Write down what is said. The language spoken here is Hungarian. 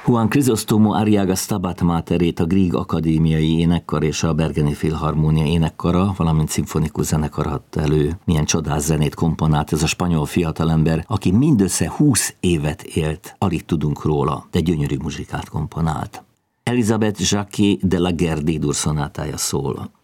Juan Crisóstomo Arriaga Stabat Materét a Grieg Akadémiai Énekkar és a Bergeni Filharmónia énekkara, valamint szimfonikus zenekar adta elő. Milyen csodás zenét komponált ez a spanyol fiatalember, aki mindössze 20 évet élt. Alig tudunk róla, de gyönyörű muzsikát komponált. Elisabeth Jacquet de la Guerre D-dur szonátája szól.